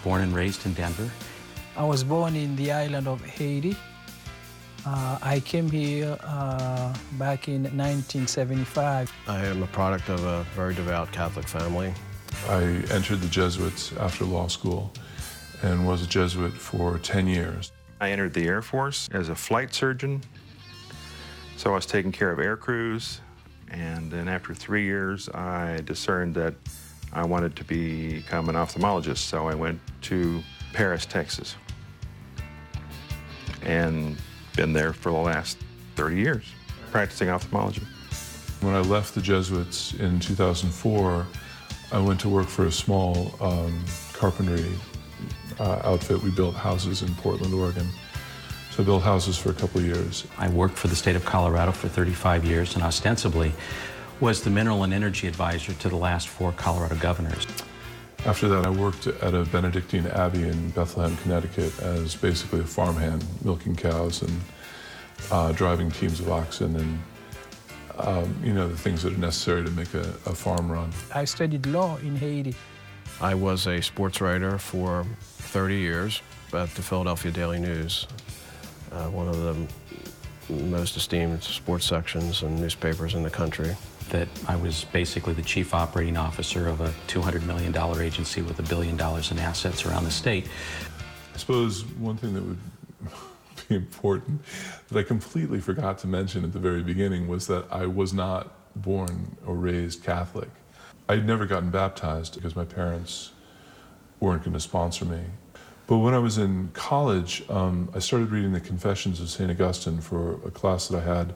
born and raised in Denver. I was born in the island of Haiti. I came here back in 1975. I am a product of a very devout Catholic family. I entered the Jesuits after law school and was a Jesuit for 10 years. I entered the Air Force as a flight surgeon, so I was taking care of air crews, and then after 3 years I discerned that I wanted to become an ophthalmologist, so I went to Paris, Texas, and been there for the last 30 years, practicing ophthalmology. When I left the Jesuits in 2004, I went to work for a small carpentry outfit. We built houses in Portland, Oregon. So I built houses for a couple of years. I worked for the state of Colorado for 35 years and ostensibly was the mineral and energy advisor to the last 4 Colorado governors. After that, I worked at a Benedictine Abbey in Bethlehem, Connecticut as basically a farmhand, milking cows and driving teams of oxen and you know, the things that are necessary to make a farm run. I studied law in Haiti. I was a sports writer for 30 years at the Philadelphia Daily News, one of the most esteemed sports sections and newspapers in the country. That I was basically the chief operating officer of a $200 million agency with $1 billion in assets around the state. I suppose one thing that would be important that I completely forgot to mention at the very beginning was that I was not born or raised Catholic. I'd never gotten baptized because my parents weren't going to sponsor me. But when I was in college, I started reading the Confessions of St. Augustine for a class that I had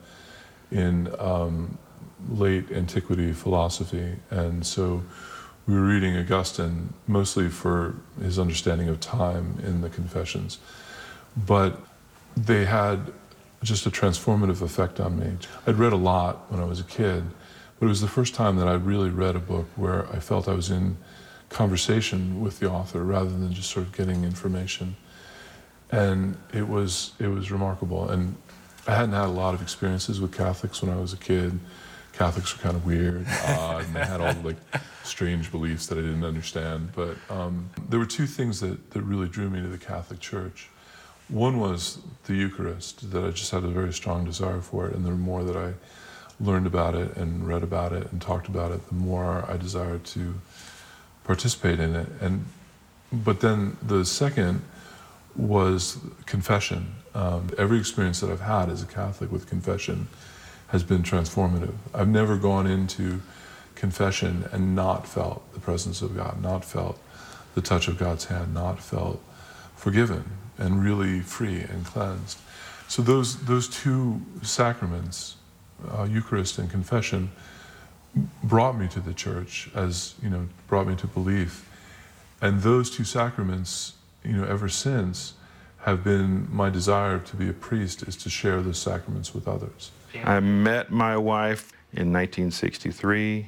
in late antiquity philosophy. And so we were reading Augustine mostly for his understanding of time in the Confessions. But they had just a transformative effect on me. I'd read a lot when I was a kid, but it was the first time that I really read a book where I felt I was in conversation with the author rather than just sort of getting information. And it was remarkable. And I hadn't had a lot of experiences with Catholics when I was a kid. Catholics were kind of weird, odd, and they had all the like strange beliefs that I didn't understand. But there were 2 things that really drew me to the Catholic Church. One was the Eucharist, that I just had a very strong desire for it, and the more that I learned about it and read about it and talked about it, the more I desired to participate in it. But then the second was confession. Every experience that I've had as a Catholic with confession has been transformative. I've never gone into confession and not felt the presence of God, not felt the touch of God's hand, not felt forgiven and really free and cleansed. So those 2 sacraments, Eucharist and confession, brought me to the church, as you know, brought me to belief. And those 2 sacraments, you know, ever since have been my desire to be a priest, is to share those sacraments with others. I met my wife in 1963,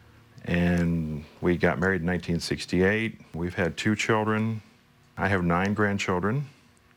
and we got married in 1968. We've had 2 children. I have 9 grandchildren,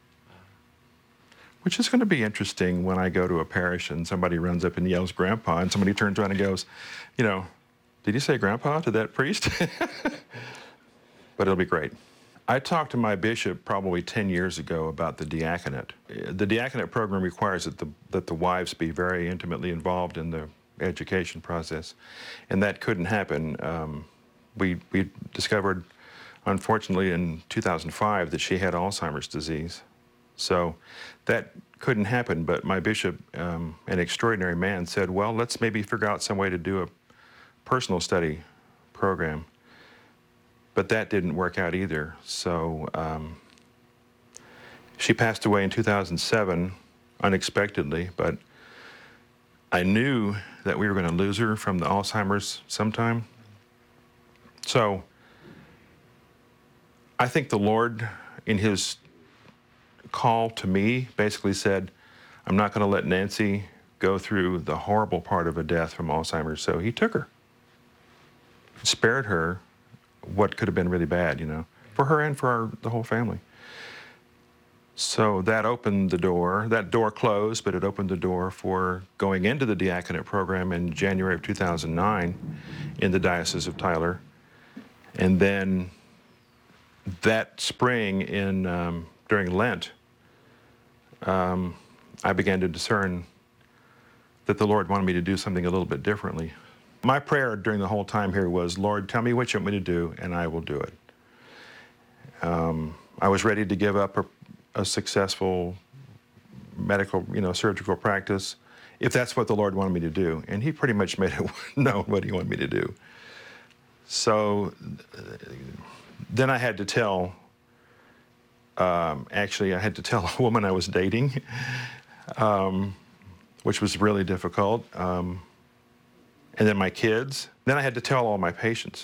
which is going to be interesting when I go to a parish and somebody runs up and yells "Grandpa," and somebody turns around and goes, you know, "Did you say Grandpa to that priest?" But it'll be great. I talked to my bishop probably 10 years ago about the diaconate. The diaconate program requires that the wives be very intimately involved in the education process, and that couldn't happen. We discovered, unfortunately, in 2005 that she had Alzheimer's disease. So that couldn't happen, but my bishop, an extraordinary man, said, well, let's maybe figure out some way to do a personal study program. But that didn't work out either. So she passed away in 2007, unexpectedly, but I knew that we were going to lose her from the Alzheimer's sometime. So I think the Lord, in his call to me, basically said, I'm not going to let Nancy go through the horrible part of a death from Alzheimer's. So he took her, spared her what could have been really bad, you know, for her and for the whole family. So that opened the door. That door closed, but it opened the door for going into the diaconate program in January of 2009 in the Diocese of Tyler. And then that spring during Lent, I began to discern that the Lord wanted me to do something a little bit differently. My prayer during the whole time here was, Lord, tell me what you want me to do, and I will do it. I was ready to give up a successful medical, surgical practice, if that's what the Lord wanted me to do. And he pretty much made it known what he wanted me to do. So then I had to tell, actually I had to tell a woman I was dating, which was really difficult. And then my kids. Then I had to tell all my patients.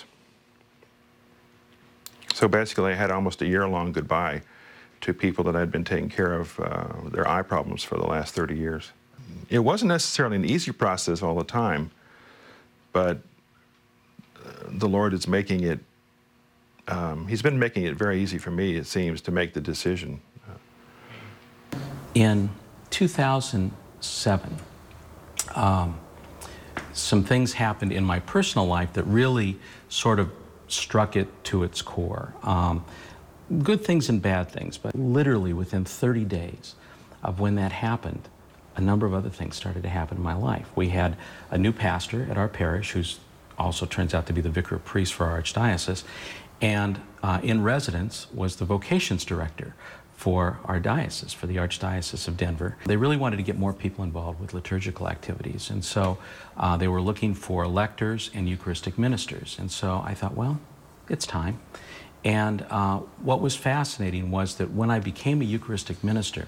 So basically I had almost a year-long goodbye to people that I'd been taking care of their eye problems for the last 30 years. It wasn't necessarily an easy process all the time, but the Lord is making it, he's been making it very easy for me, it seems, to make the decision. In 2007, some things happened in my personal life that really sort of struck it to its core. Good things and bad things, but literally within 30 days of when that happened, a number of other things started to happen in my life. We had a new pastor at our parish who's also turns out to be the vicar of priest for our archdiocese, and in residence was the vocations director for our diocese, for the Archdiocese of Denver. They really wanted to get more people involved with liturgical activities, and so they were looking for lectors and Eucharistic ministers. And so I thought, well, it's time. And what was fascinating was that when I became a Eucharistic minister,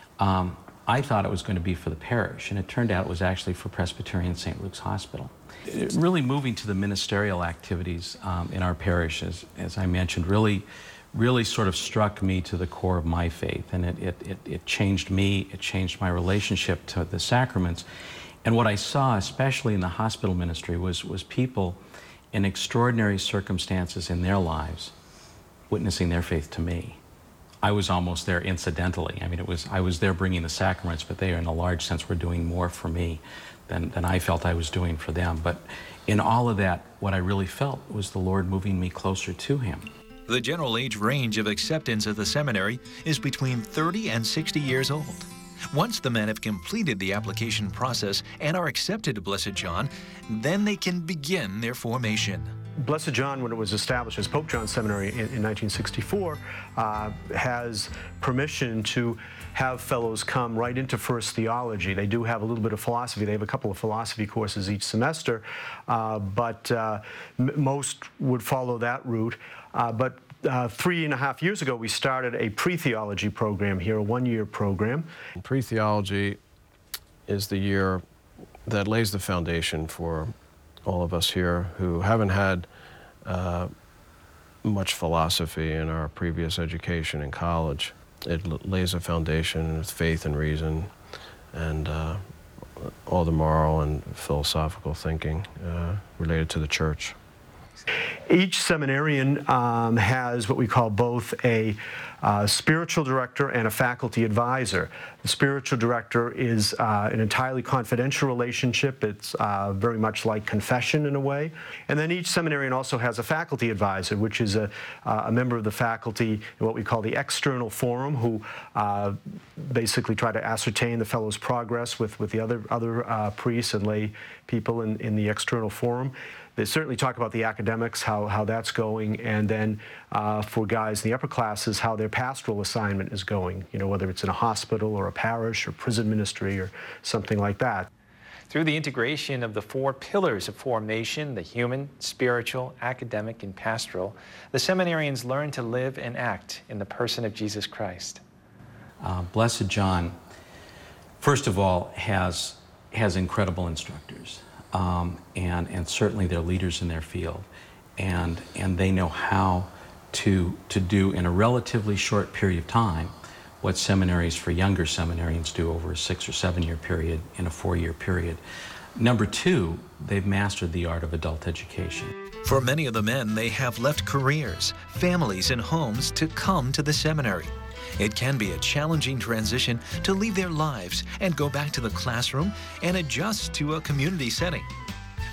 I thought it was going to be for the parish, and it turned out it was actually for Presbyterian St. Luke's Hospital. Really moving to the ministerial activities in our parish, as I mentioned, really sort of struck me to the core of my faith, and it changed me, it changed my relationship to the sacraments. And what I saw, especially in the hospital ministry, was people in extraordinary circumstances in their lives witnessing their faith to me. I was almost there incidentally. I mean, I was there bringing the sacraments, but they, in a large sense, were doing more for me than I felt I was doing for them. But in all of that, what I really felt was the Lord moving me closer to Him. The general age range of acceptance at the seminary is between 30 and 60 years old. Once the men have completed the application process and are accepted to Blessed John, then they can begin their formation. Blessed John, when it was established as Pope John Seminary in 1964, has permission to have fellows come right into First Theology. They do have a little bit of philosophy. They have a couple of philosophy courses each semester, but most would follow that route. But 3.5 years ago, we started a pre-theology program here, a one-year program. Pre-theology is the year that lays the foundation for all of us here who haven't had much philosophy in our previous education in college. It lays a foundation with faith and reason and all the moral and philosophical thinking related to the church. Each seminarian has what we call both a spiritual director and a faculty advisor. The spiritual director is an entirely confidential relationship. It's very much like confession in a way. And then each seminarian also has a faculty advisor, which is a member of the faculty in what we call the external forum, who basically try to ascertain the fellow's progress with the other priests and lay people in the external forum. They certainly talk about the academics, how that's going, and then for guys in the upper classes, how their pastoral assignment is going, whether it's in a hospital or a parish or prison ministry or something like that. Through the integration of the 4 pillars of formation, the human, spiritual, academic, and pastoral, the seminarians learn to live and act in the person of Jesus Christ. Blessed John, first of all, has incredible instructors. And certainly they're leaders in their field, and they know how to do in a relatively short period of time what seminaries for younger seminarians do over a 6 or 7 year period in a 4-year period. Number 2, they've mastered the art of adult education. For many of the men, they have left careers, families, and homes to come to the seminary. It can be a challenging transition to leave their lives and go back to the classroom and adjust to a community setting.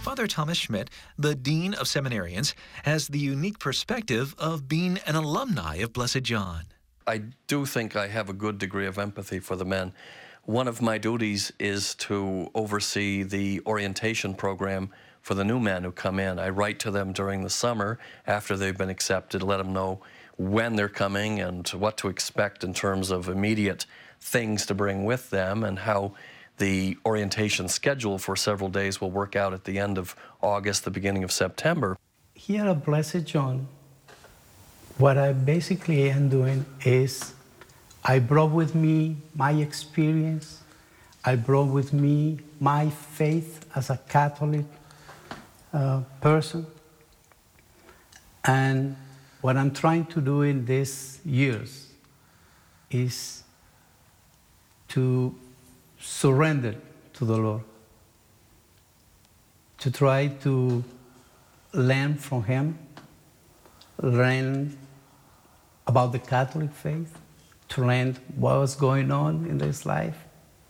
Father Thomas Schmidt, the Dean of Seminarians, has the unique perspective of being an alumni of Blessed John. I do think I have a good degree of empathy for the men. One of my duties is to oversee the orientation program for the new men who come in. I write to them during the summer after they've been accepted, let them know when they're coming and what to expect in terms of immediate things to bring with them, and how the orientation schedule for several days will work out at the end of August, the beginning of September. Here at Blessed John, what I basically am doing is I brought with me my experience, I brought with me my faith as a Catholic person, and what I'm trying to do in these years is to surrender to the Lord, to try to learn from Him, learn about the Catholic faith, to learn what was going on in this life,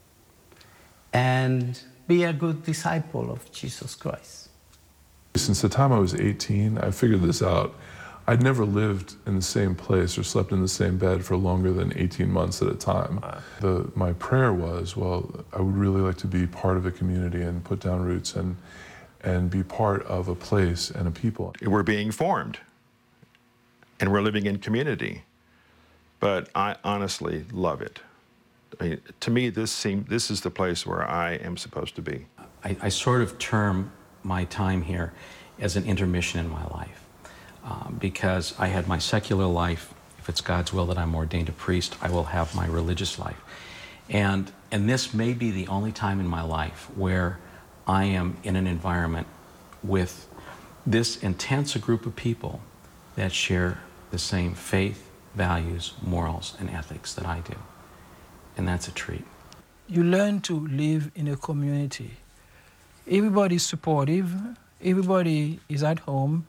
and be a good disciple of Jesus Christ. Since the time I was 18, I figured this out. I'd never lived in the same place or slept in the same bed for longer than 18 months at a time. My prayer was, well, I would really like to be part of a community and put down roots and be part of a place and a people. We're being formed, and we're living in community. But I honestly love it. I mean, to me, this is the place where I am supposed to be. I sort of term my time here as an intermission in my life. Because I had my secular life. If it's God's will that I'm ordained a priest, I will have my religious life. And this may be the only time in my life where I am in an environment with this intense a group of people that share the same faith, values, morals, and ethics that I do. And that's a treat. You learn to live in a community. Everybody's supportive, everybody is at home.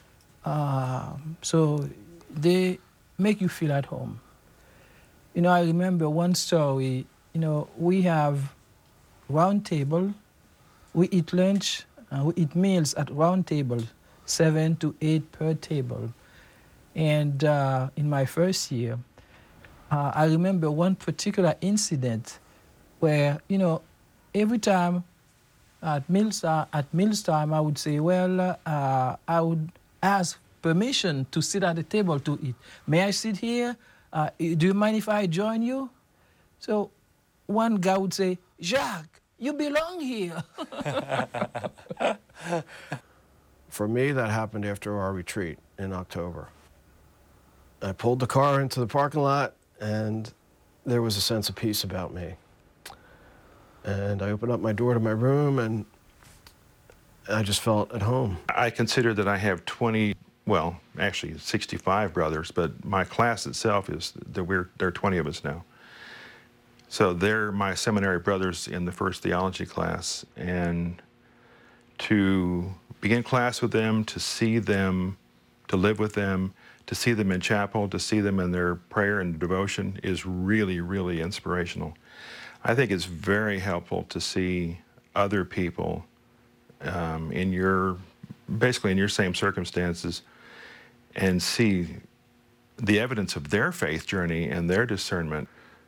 So they make you feel at home. You know, I remember one story, we have round table, we eat lunch, we eat meals at round table, 7 to 8 per table. And in my first year, I remember one particular incident where, every time at mealtime, I would say, well, I would ask permission to sit at the table to eat. May I sit here? Do you mind if I join you? So one guy would say, Jacques, you belong here. For me, that happened after our retreat in October. I pulled the car into the parking lot, and there was a sense of peace about me. And I opened up my door to my room, and I just felt at home. I consider that I have 65 brothers, but my class itself there are 20 of us now. So they're my seminary brothers in the first theology class, and to begin class with them, to see them, to live with them, to see them in chapel, to see them in their prayer and devotion is really, really inspirational. I think it's very helpful to see other people basically in your same circumstances, and see the evidence of their faith journey and their discernment.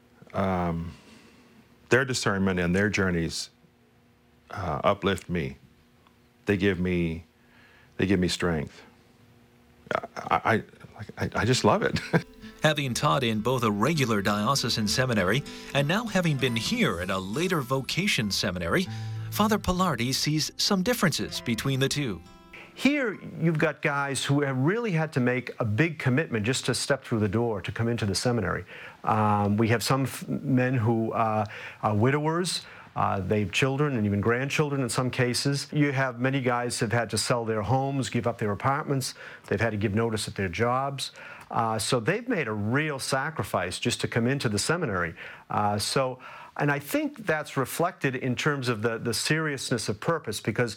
Their discernment and their journeys uplift me. They give me strength. I just love it. Having taught in both a regular diocesan seminary and now having been here at a later vocation seminary, Father Pilardi sees some differences between the two. Here, you've got guys who have really had to make a big commitment just to step through the door to come into the seminary. We have some men who are widowers. They have children and even grandchildren in some cases. You have many guys who have had to sell their homes, give up their apartments. They've had to give notice at their jobs. So they've made a real sacrifice just to come into the seminary. And I think that's reflected in terms of the seriousness of purpose, because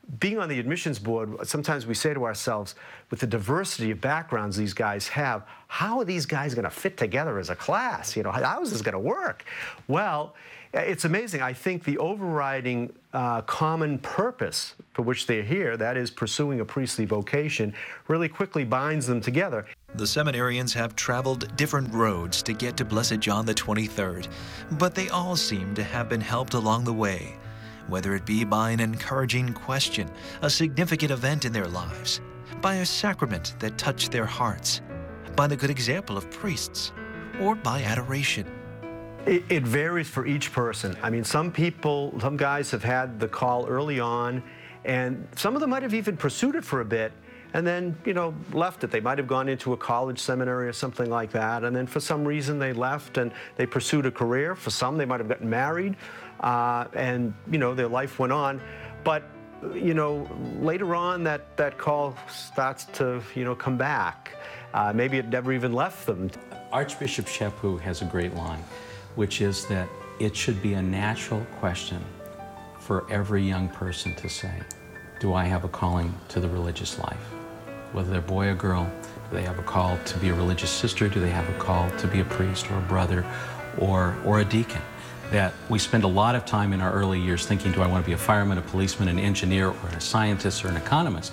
being on the admissions board, sometimes we say to ourselves, with the diversity of backgrounds these guys have, how are these guys going to fit together as a class? You know, how is this going to work? Well, it's amazing. I think the overriding common purpose for which they're here, that is pursuing a priestly vocation, really quickly binds them together. The seminarians have traveled different roads to get to Blessed John the 23rd, but they all seem to have been helped along the way, whether it be by an encouraging question, a significant event in their lives, by a sacrament that touched their hearts, by the good example of priests, or by adoration. It varies for each person. I mean, some guys have had the call early on, and some of them might have even pursued it for a bit, and then, you know, left it. They might have gone into a college seminary or something like that, and then for some reason they left and they pursued a career. For some, they might have gotten married, and, you know, their life went on. But, you know, later on that call starts to, you know, come back. Maybe it never even left them. Archbishop Chaput has a great line, which is that it should be a natural question for every young person to say, do I have a calling to the religious life? Whether they're boy or girl, do they have a call to be a religious sister? Do they have a call to be a priest or a brother or a deacon? That we spend a lot of time in our early years thinking, do I want to be a fireman, a policeman, an engineer, or a scientist, or an economist,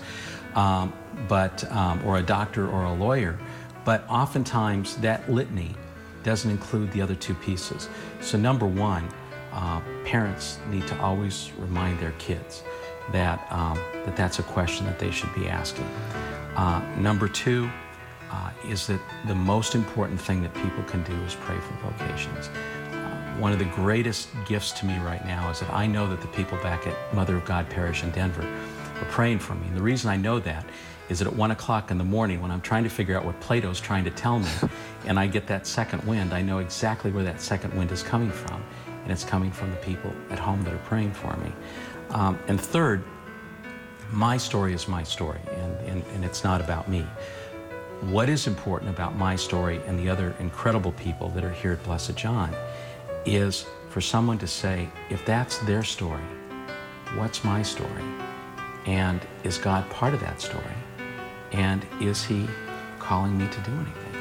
or a doctor or a lawyer? But oftentimes that litany doesn't include the other two pieces. So number one, parents need to always remind their kids that that's a question that they should be asking. Number two is that the most important thing that people can do is pray for vocations. One of the greatest gifts to me right now is that I know that the people back at Mother of God Parish in Denver are praying for me. And the reason I know that is that at 1 o'clock in the morning, when I'm trying to figure out what Plato's trying to tell me, and I get that second wind, I know exactly where that second wind is coming from. And it's coming from the people at home that are praying for me. And third, my story is my story, and it's not about me. What is important about my story and the other incredible people that are here at Blessed John is for someone to say, if that's their story, what's my story? And is God part of that story? And is He calling me to do anything?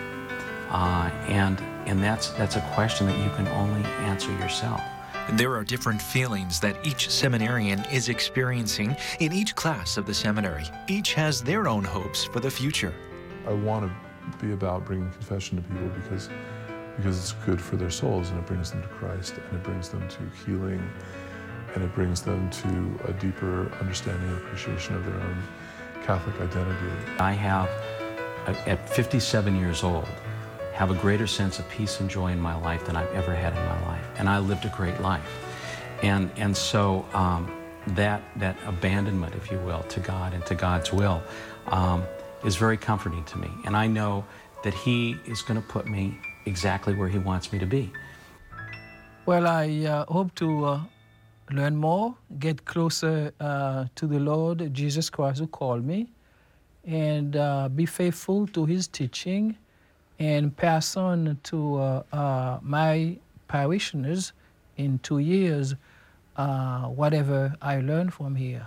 And that's a question that you can only answer yourself. There are different feelings that each seminarian is experiencing in each class of the seminary. Each has their own hopes for the future. I want to be about bringing confession to people because it's good for their souls, and it brings them to Christ, and it brings them to healing, and it brings them to a deeper understanding and appreciation of their own Catholic identity. I have, at 57 years old, have a greater sense of peace and joy in my life than I've ever had in my life. And I lived a great life. And so that abandonment, if you will, to God and to God's will is very comforting to me. And I know that He is going to put me exactly where He wants me to be. Well, I hope to learn more, get closer to the Lord Jesus Christ who called me, and be faithful to His teaching, and pass on to my parishioners in 2 years whatever I learn from here.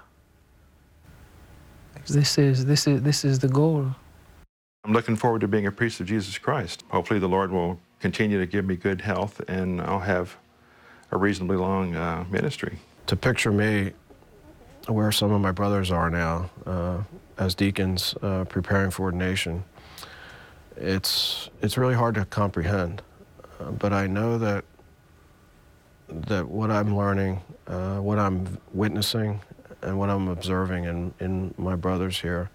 This is the goal. I'm looking forward to being a priest of Jesus Christ. Hopefully the Lord will continue to give me good health, and I'll have a reasonably long ministry. To picture me where some of my brothers are now as deacons preparing for ordination, it's really hard to comprehend. But I know that what I'm learning, what I'm witnessing, and what I'm observing in my brothers here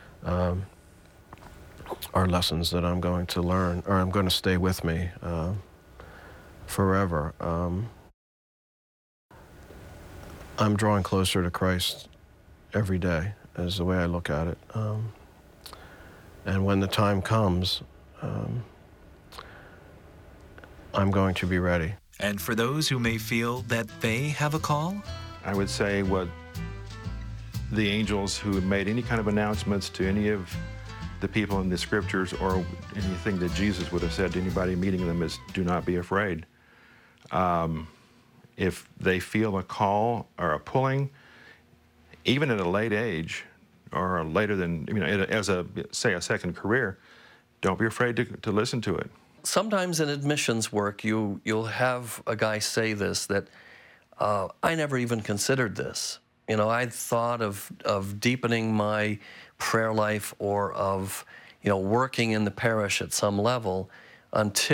are lessons that I'm going to learn, or I'm going to stay with me forever. I'm drawing closer to Christ every day, is the way I look at it. And when the time comes, I'm going to be ready. And for those who may feel that they have a call? I would say what the angels who made any kind of announcements to any of the people in the scriptures, or anything that Jesus would have said to anybody meeting them, is do not be afraid. If they feel a call or a pulling, even at a late age, or later than, as a, say, a second career, don't be afraid to listen to it. Sometimes in admissions work, you'll have a guy say this, that I never even considered this. I thought of deepening my prayer life or of, working in the parish at some level until